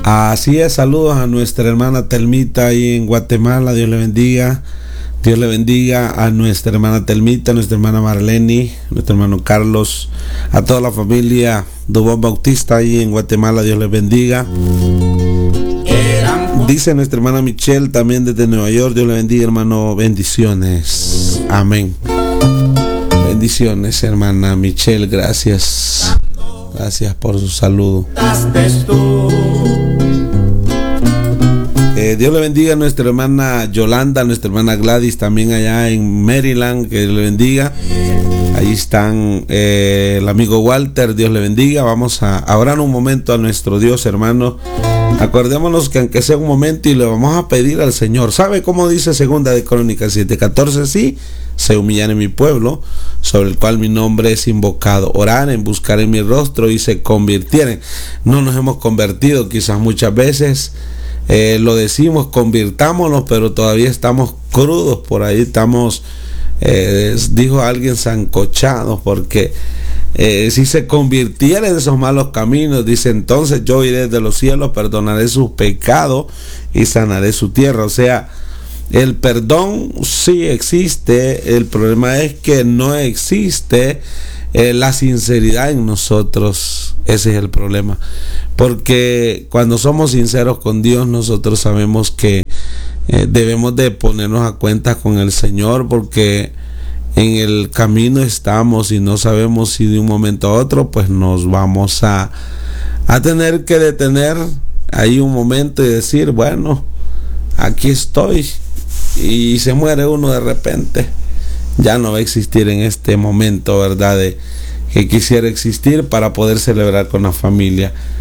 Así es, saludos a nuestra hermana Telmita ahí en Guatemala, Dios le bendiga. Dios le bendiga a nuestra hermana Telmita, a nuestra hermana Marlene, a nuestro hermano Carlos, a toda la familia Dubón Bautista ahí en Guatemala, Dios les bendiga. Dice nuestra hermana Michelle también desde Nueva York, Dios le bendiga, hermano, bendiciones. Amén. Bendiciones, hermana Michelle, gracias. Gracias por su saludo. Dios le bendiga a nuestra hermana Yolanda, a nuestra hermana Gladys también allá en Maryland, que Dios le bendiga. Ahí están el amigo Walter, Dios le bendiga. Vamos a orar un momento a nuestro Dios, hermano. Acordémonos que aunque sea un momento y le vamos a pedir al Señor. ¿Sabe cómo dice segunda de Crónicas 7:14? Sí, se humillan en mi pueblo, sobre el cual mi nombre es invocado. Oraren, buscaren mi rostro y se convirtieren. No nos hemos convertido, quizás muchas veces lo decimos, convirtámonos, pero todavía estamos crudos por ahí, estamos, dijo alguien, sancochados, porque si se convirtiera en esos malos caminos, dice, entonces yo iré de los cielos, perdonaré sus pecados y sanaré su tierra. O sea, el perdón sí existe, el problema es que no existe la sinceridad en nosotros. Ese es el problema, porque cuando somos sinceros con Dios, nosotros sabemos que debemos de ponernos a cuenta con el Señor, porque en el camino estamos y no sabemos si de un momento a otro pues nos vamos a tener que detener ahí un momento y decir, bueno, aquí estoy, y se muere uno de repente. Ya no va a existir en este momento, ¿verdad?, que quisiera existir para poder celebrar con la familia.